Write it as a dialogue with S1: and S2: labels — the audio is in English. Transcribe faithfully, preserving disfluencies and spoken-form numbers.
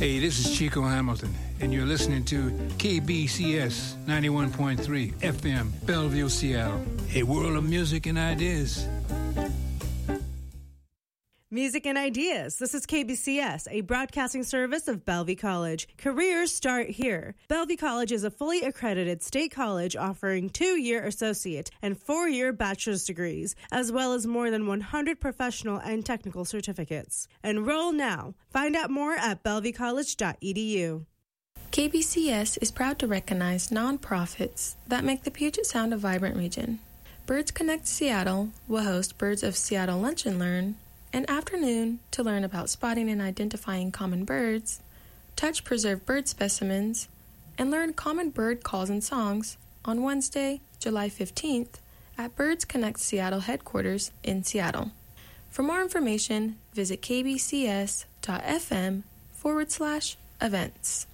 S1: Hey, this is Chico Hamilton, and you're listening to K B C S ninety-one point three F M, Bellevue, Seattle. A world of music and ideas.
S2: Music and Ideas. This is K B C S, a broadcasting service of Bellevue College. Careers start here. Bellevue College is a fully accredited state college offering two-year associate and four-year bachelor's degrees, as well as more than one hundred professional and technical certificates. Enroll now. Find out more at bellevue college dot e d u.
S3: K B C S is proud to recognize nonprofits that make the Puget Sound a vibrant region. Birds Connect Seattle will host Birds of Seattle Lunch and Learn, an afternoon to learn about spotting and identifying common birds, touch preserved bird specimens, and learn common bird calls and songs on Wednesday, July fifteenth at Birds Connect Seattle headquarters in Seattle. For more information, visit kbcs.fm forward slash events.